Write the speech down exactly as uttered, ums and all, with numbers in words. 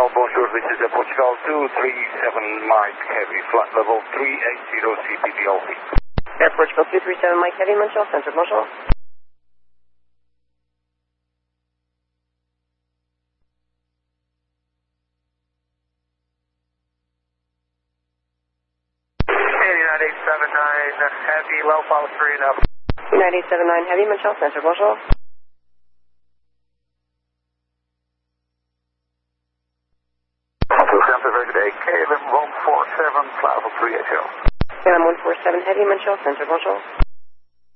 Montreal, bonjour, this is a Portugal two three seven Mike Heavy, flight level three eighty C P D L C. Air Portugal two three seven Mike Heavy, Montreal Center, bonjour. United eight seven nine Heavy, low follow three and up. United eight seven nine Heavy, Montreal Center, bonjour. Montreal Center, very good day. K L M one four seven, flight level three eighty. K L M one four seven Heavy, Montreal Center, bonjour.